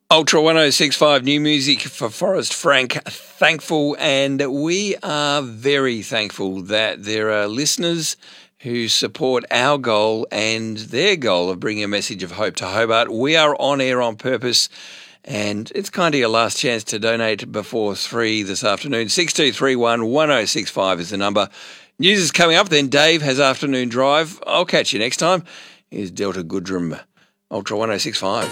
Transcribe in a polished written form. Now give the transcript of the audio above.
Ultra 1065 new music for Forrest Frank. Thankful, and we are very thankful that there are listeners who support our goal and their goal of bringing a message of hope to Hobart. We are on air on purpose, and it's kind of your last chance to donate before 3 this afternoon. 6231 1065 is the number. News is coming up, then Dave has Afternoon Drive. I'll catch you next time. Here's Delta Goodrum, Ultra 1065.